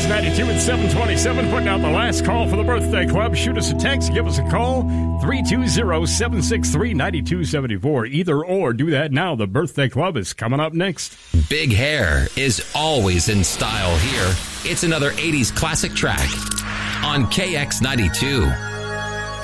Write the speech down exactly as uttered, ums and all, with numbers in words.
X ninety-two at seven twenty-seven, putting out the last call for the birthday club. Shoot us a text, give us a call, three two zero, seven six three, nine two seven four. Either or, do that now. The birthday club is coming up next. Big hair is always in style here. It's another eighties classic track on K X ninety-two.